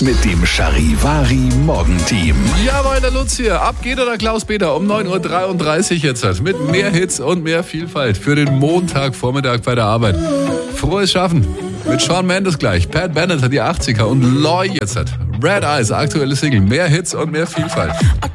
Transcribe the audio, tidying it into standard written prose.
mit dem Charivari Morgenteam. Jawohl, der Lutz hier. Ab geht der Klaus-Peter um 9.33 Uhr jetzt mit mehr Hits und mehr Vielfalt für den Montagvormittag bei der Arbeit. Frohes Schaffen. Mit Shawn Mendes gleich. Pat Bennett hat die 80er und Loy jetzt hat. Red Eyes, aktuelle Single. Mehr Hits und mehr Vielfalt.